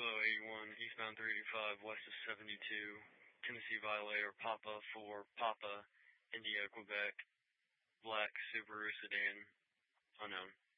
Kilo 81, eastbound 385, west of 72, Tennessee Violator, Papa for Papa, India, Quebec, black Subaru sedan, unknown.